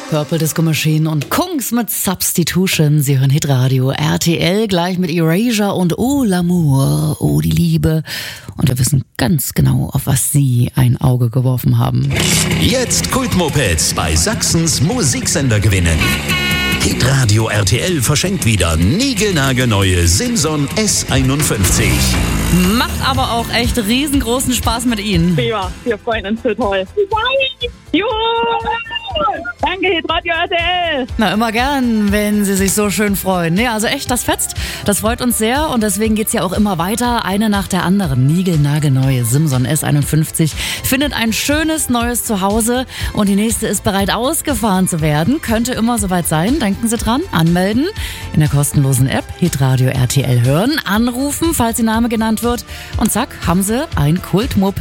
Purple Disco Machine und Kungs mit Substitution. Sie hören Hitradio RTL gleich mit Erasure und Oh l'amour, oh die Liebe. Und wir wissen ganz genau, auf was Sie ein Auge geworfen haben. Jetzt Kultmopeds bei Sachsens Musiksender gewinnen. Hitradio RTL verschenkt wieder niegelnagelneue Simson S51. Macht aber auch echt riesengroßen Spaß mit Ihnen. Prima, wir freuen uns total. Juhu! Danke, Hitradio RTL. Na, immer gern, wenn Sie sich so schön freuen. Nee, also echt, das fetzt. Das freut uns sehr und deswegen geht's ja auch immer weiter. Eine nach der anderen. Niegelnagelneue Simson S51 findet ein schönes neues Zuhause und die nächste ist bereit ausgefahren zu werden. Könnte immer soweit sein. Denken Sie dran. Anmelden in der kostenlosen App Hitradio RTL hören. Anrufen, falls Ihr Name genannt wird. Und zack, haben Sie ein Kultmoped